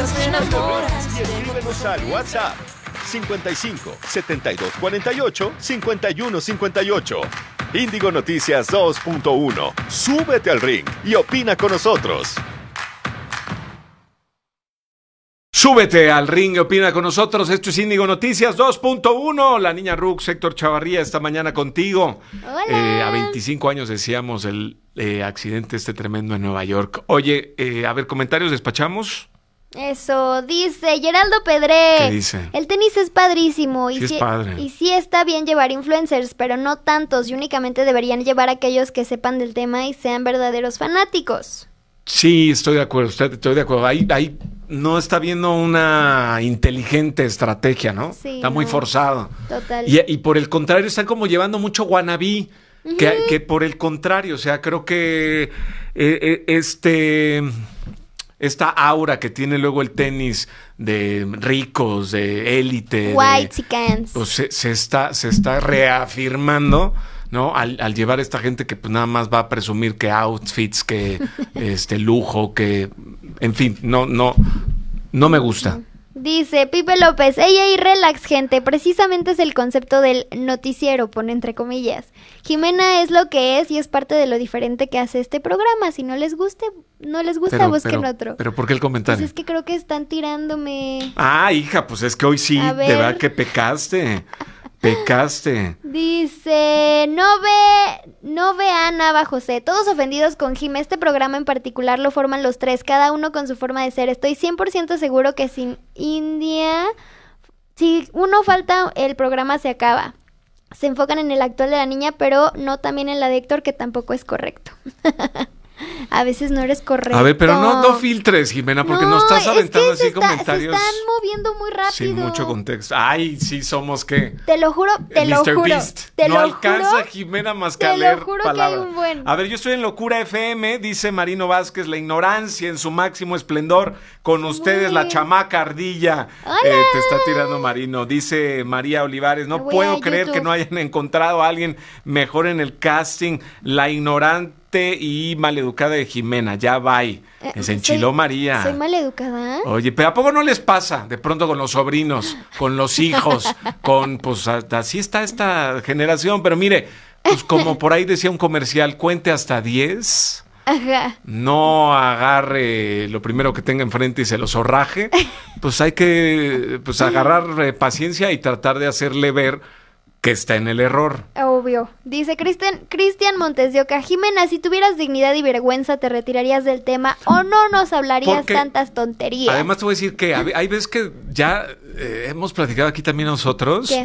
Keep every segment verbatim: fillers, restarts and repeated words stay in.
tocas me enamoras. Y escríbenos al WhatsApp cincuenta y cinco, setenta y dos cuarenta y ocho, cincuenta y uno cincuenta y ocho. Índigo Noticias dos punto uno. Súbete al ring y opina con nosotros. Súbete al ring y opina con nosotros. Esto es Índigo Noticias dos punto uno. La niña Rux, Héctor Chavarría, esta mañana contigo. Hola. Eh, a veinticinco años decíamos el eh, accidente este tremendo en Nueva York. Oye, eh, a ver, comentarios, despachamos. Eso, dice Geraldo Pedré. ¿Qué dice? El tenis es padrísimo. Sí y es sí, padre. Y sí está bien llevar influencers, pero no tantos. Y únicamente deberían llevar a aquellos que sepan del tema y sean verdaderos fanáticos. Sí, estoy de acuerdo, estoy, estoy de acuerdo. Ahí, ahí no está viendo una inteligente estrategia, ¿no? Sí, está muy no. forzado. Total. Y, y por el contrario, están como llevando mucho wannabe. Ujú. Que, que por el contrario, o sea, creo que eh, eh, este esta aura que tiene luego el tenis de ricos, de élite, White de- chickens. pues se, se está se está reafirmando, ¿no? Al, al llevar a esta gente que pues nada más va a presumir que outfits, que este lujo, que en fin, no no no me gusta. Dice Pipe López, ey, ey, relax, gente. Precisamente es el concepto del noticiero, pone entre comillas. Jimena es lo que es y es parte de lo diferente que hace este programa. Si no les guste, no les gusta, Pero, busquen pero, otro. pero ¿por qué el Pues comentario? es que creo que están tirándome. Ah, hija, pues es que hoy sí, A de ver. verdad que pecaste. Pecaste. Dice, no ve, no ve Ana Bajo José, todos ofendidos con Jim. Este programa en particular lo forman los tres, cada uno con su forma de ser. Estoy cien por ciento seguro que sin India, si uno falta, el programa se acaba. Se enfocan en el actual de la niña, pero no también en la de Héctor, que tampoco es correcto. A veces no eres correcto. A ver, pero no, no filtres, Jimena, porque no, estás es aventando que se así está- comentarios Se están moviendo muy rápido. sin mucho contexto. Ay, sí, somos qué. Te lo juro, te lo mister juro. Beast. Te no lo alcanza juro. Jimena más que te a lo leer juro que hay palabras. un buen. A ver, yo estoy en Locura F M, dice Marino Vázquez, la ignorancia en su máximo esplendor. Con ustedes, la chamaca ardilla. Hola. Eh, te está tirando Marino. Dice María Olivares, no Me voy puedo a creer YouTube. que no hayan encontrado a alguien mejor en el casting. La ignorante y maleducada de Jimena, ya va. Eh, Se enchiló soy- María. Soy maleducada. Oye, pero ¿a poco no les pasa de pronto con los sobrinos, con los hijos, con, pues a- así está esta generación? Pero mire, pues como por ahí decía un comercial, cuente hasta diez, Ajá. no agarre lo primero que tenga enfrente y se lo zorraje, pues hay que pues agarrar eh, paciencia y tratar de hacerle ver que está en el error. Obvio. Dice Cristian Cristian Montes de Oca, Jimena, si tuvieras dignidad y vergüenza, ¿te retirarías del tema o no nos hablarías Porque, tantas tonterías? Además te voy a decir que hab- hay veces que ya eh, hemos platicado aquí también nosotros. ¿Qué?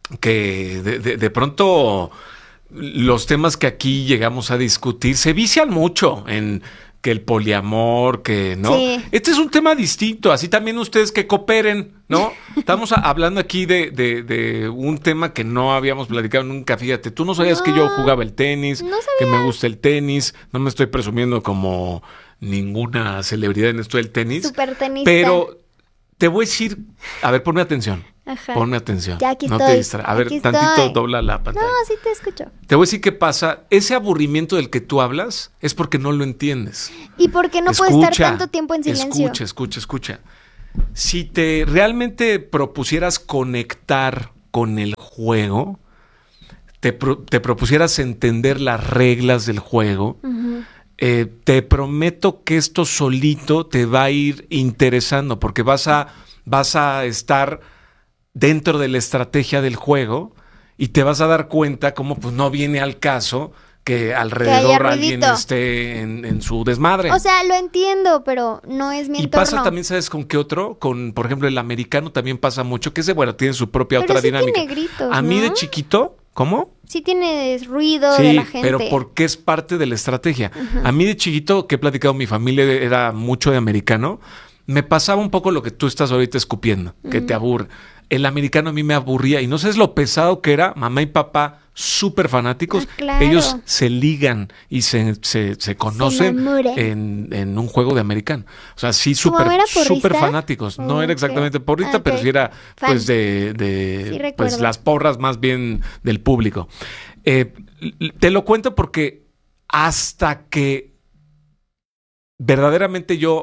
Que de, de- de pronto los temas que aquí llegamos a discutir se vician mucho en que el poliamor, que no. Sí. Este es un tema distinto, así también ustedes que cooperen, ¿no? Estamos a- hablando aquí de, de, de un tema que no habíamos platicado nunca, fíjate, tú no sabías No, que yo jugaba el tenis, no que me sabía. gusta el tenis, no me estoy presumiendo como ninguna celebridad en esto del tenis, Súper tenista. pero te voy a decir, a ver, ponme atención. Ajá. Ponme atención. Ya aquí no estoy, te distraigas. A ver, aquí tantito estoy. dobla la pantalla. No, sí te escucho. Te voy a decir qué pasa. Ese aburrimiento del que tú hablas es porque no lo entiendes. ¿Y por qué no puedes estar tanto tiempo en silencio? Escucha, escucha, escucha. Si te realmente propusieras conectar con el juego, te, pro- te propusieras entender las reglas del juego, Ujú. eh, te prometo que esto solito te va a ir interesando porque vas a, vas a estar dentro de la estrategia del juego y te vas a dar cuenta cómo pues no viene al caso que alrededor alguien ruidito. esté en, en su desmadre. O sea, lo entiendo, pero no es mi y entorno. pasa también, ¿sabes con qué otro? Con, por ejemplo, el americano también pasa mucho, que ese, bueno, tiene su propia Pero otra sí dinámica. tiene gritos, A mí ¿no? de chiquito, ¿cómo? Sí tienes ruido Sí, de la gente. pero porque es parte de la estrategia. A mí de chiquito, que he platicado, mi familia era mucho de americano, me pasaba un poco lo que tú estás ahorita escupiendo, que te aburre. El americano a mí me aburría y no sabes lo pesado que era, mamá y papá súper fanáticos. Ah, claro. Ellos se ligan y se, se, se conocen enamoran. en, en un juego de americano. O sea, sí, ¿Tu súper mamá era porrista? súper fanáticos. No Oh, era ok. exactamente porrista, Ah, pero ok. sí era Fan. pues de, de Sí, pues recuerdo. las porras más bien del público. Eh, l- te lo cuento porque hasta que verdaderamente yo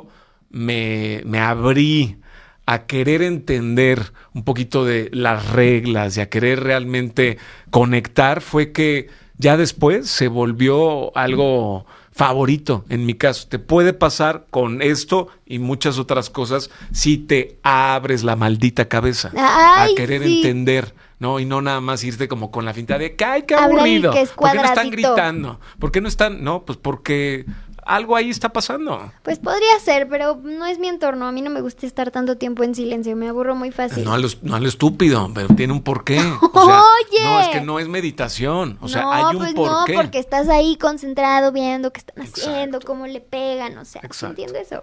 me, me abrí a querer entender un poquito de las reglas y a querer realmente conectar, fue que ya después se volvió algo favorito en mi caso. Te puede pasar con esto y muchas otras cosas si te abres la maldita cabeza Ay, a querer sí. entender, ¿no? Y no nada más irte como con la finta de que ¡ay, qué Habla aburrido! el que es ¿Por qué no están cuadradito? gritando? ¿Por qué no están? No, pues porque algo ahí está pasando. Pues podría ser, pero no es mi entorno. A mí no me gusta estar tanto tiempo en silencio. Me aburro muy fácil. No a, lo, no a lo estúpido, pero tiene un porqué. O sea, Oye. no, es que no es meditación. O sea, no, hay un pues porqué. no, porque estás ahí concentrado viendo qué están Exacto. haciendo, cómo le pegan, o sea, Exacto. entiendo eso.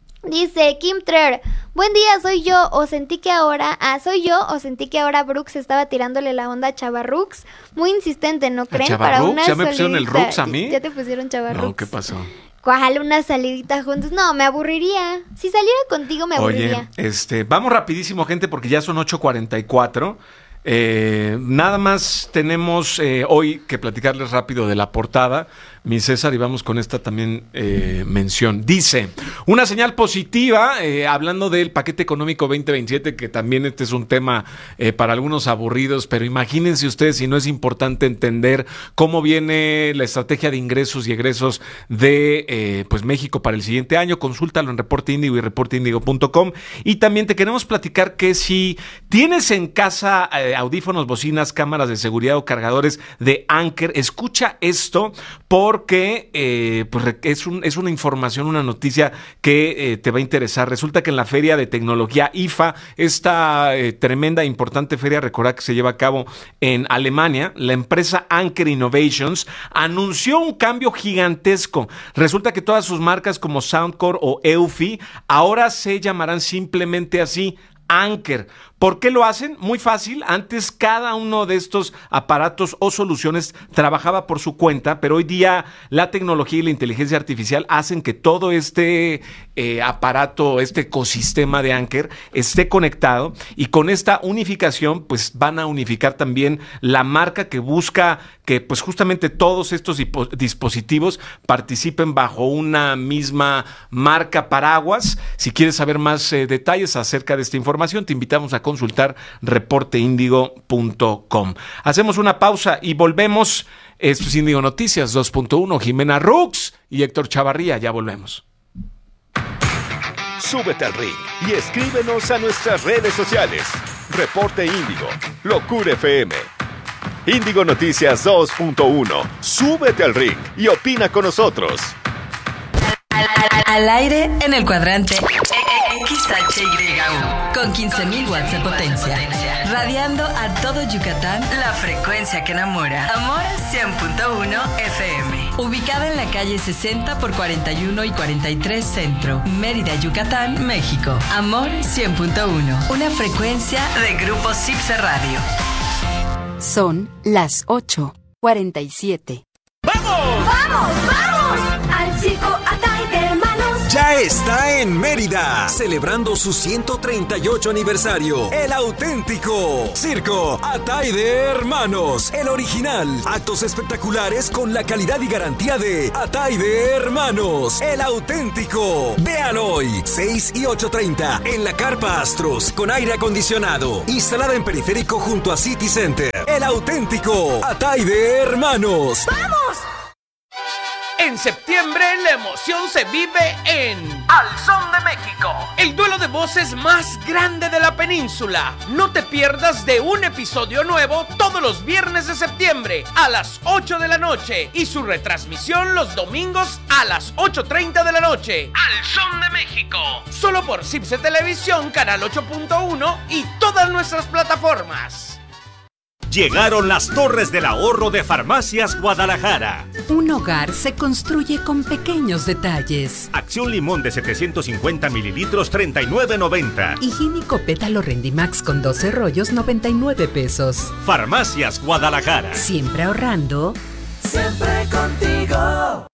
Dice Kim Trer, buen día, soy yo, o sentí que ahora, ah, soy yo, o sentí que ahora Brooks estaba tirándole la onda a Chavarrux, muy insistente, ¿no creen? Chavarrux? ¿Ya me pusieron el salidita. Rux a mí? Ya te pusieron Chavarrux. No, ¿qué pasó? ¿Cuál? Una salidita juntos. No, me aburriría. Si saliera contigo me aburriría. Oye, este, vamos rapidísimo, gente, porque ya son ocho cuarenta y cuatro. Eh, nada más tenemos eh, hoy que platicarles rápido de la portada, mi César, y vamos con esta también eh, mención. Dice, una señal positiva, eh, hablando del paquete económico veinte veintisiete, que también este es un tema eh, para algunos aburridos, pero imagínense ustedes si no es importante entender cómo viene la estrategia de ingresos y egresos de eh, pues México para el siguiente año. Consúltalo en Reporte Índigo y reporte índigo punto com. Y también te queremos platicar que si tienes en casa eh, audífonos, bocinas, cámaras de seguridad o cargadores de Anker, escucha esto porque eh, pues es, un, es una información, una noticia que eh, te va a interesar. Resulta que en la Feria de Tecnología I F A, esta eh, tremenda e importante feria, recordad que se lleva a cabo en Alemania, la empresa Anker Innovations anunció un cambio gigantesco. Resulta que todas sus marcas como Soundcore o Eufy ahora se llamarán simplemente así, Anker. ¿Por qué lo hacen? Muy fácil. Antes cada uno de estos aparatos o soluciones trabajaba por su cuenta, pero hoy día la tecnología y la inteligencia artificial hacen que todo este eh, aparato, este ecosistema de Anker esté conectado, y con esta unificación pues van a unificar también la marca que busca que pues justamente todos estos dispositivos participen bajo una misma marca paraguas. Si quieres saber más eh, detalles acerca de esta información, te invitamos a consultar reporte índigo punto com. Hacemos una pausa y volvemos. Esto es Índigo Noticias dos punto uno. Jimena Rux y Héctor Chavarría. Ya volvemos. Súbete al ring y escríbenos a nuestras redes sociales. Reporte Índigo, Locura F M. Índigo Noticias dos punto uno. Súbete al ring y opina con nosotros. Al, al, al aire en el cuadrante X H Y U con quince mil watts de potencia, radiando a todo Yucatán la frecuencia que enamora. Amor cien punto uno F M, ubicada en la calle sesenta por cuarenta y uno y cuarenta y tres Centro, Mérida, Yucatán, México. Amor cien punto uno, una frecuencia de Grupo Cipse Radio. Son las ocho cuarenta y siete. ¡Vamos! ¡Vamos, vamos! Al circo Atay de Hermanos. Ya está en Mérida, celebrando su ciento treinta y ocho aniversario. El auténtico Circo Atay de Hermanos, el original. Actos espectaculares con la calidad y garantía de Atay de Hermanos, el auténtico. Vean hoy, seis y ocho treinta, en la Carpa Astros, con aire acondicionado, instalada en Periférico junto a City Center. El auténtico Atay de Hermanos. ¡Vamos! En septiembre la emoción se vive en Al Son de México, el duelo de voces más grande de la península. No te pierdas de un episodio nuevo todos los viernes de septiembre a las ocho de la noche y su retransmisión los domingos a las ocho treinta de la noche. Al Son de México, solo por Cipse Televisión, Canal ocho punto uno y todas nuestras plataformas. Llegaron las Torres del Ahorro de Farmacias Guadalajara. Un hogar se construye con pequeños detalles. Acción limón de setecientos cincuenta mililitros, treinta y nueve noventa. Higiénico pétalo Rendimax con doce rollos, noventa y nueve pesos. Farmacias Guadalajara. Siempre ahorrando. Siempre contigo.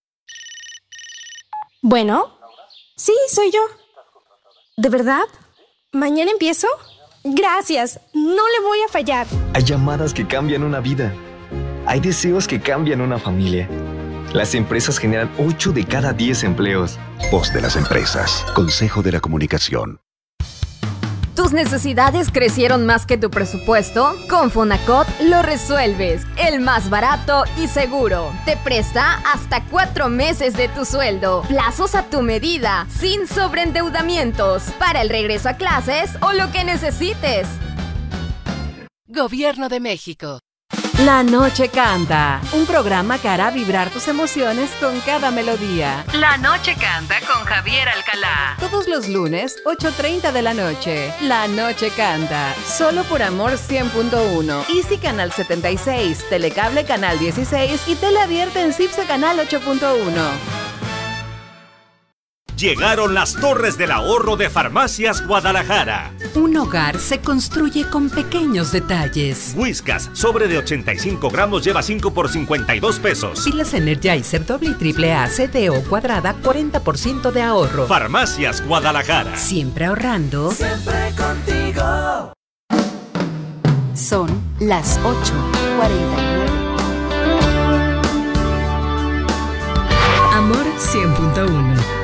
Bueno, sí, soy yo. ¿De verdad? ¿Mañana empiezo? Gracias, no le voy a fallar. Hay llamadas que cambian una vida. Hay deseos que cambian una familia. Las empresas generan ocho de cada diez empleos. Voz de las empresas. Consejo de la Comunicación. ¿Tus necesidades crecieron más que tu presupuesto? Con Fonacot lo resuelves. El más barato y seguro. Te presta hasta cuatro meses de tu sueldo. Plazos a tu medida, sin sobreendeudamientos. Para el regreso a clases o lo que necesites. Gobierno de México. La Noche Canta, un programa que hará vibrar tus emociones con cada melodía. La Noche Canta con Javier Alcalá. Todos los lunes, ocho treinta de la noche. La Noche Canta, solo por Amor cien punto uno. Easy Canal setenta y seis, Telecable Canal dieciséis y Tele Abierta en Cipse Canal ocho punto uno. Llegaron las Torres del Ahorro de Farmacias Guadalajara. Un hogar se construye con pequeños detalles. Whiskas, sobre de ochenta y cinco gramos, lleva cinco por cincuenta y dos pesos. Pilas Energizer doble y triple A C D O cuadrada, cuarenta por ciento de ahorro. Farmacias Guadalajara. Siempre ahorrando. Siempre contigo. Son las ocho cuarenta y nueve. Amor cien punto uno.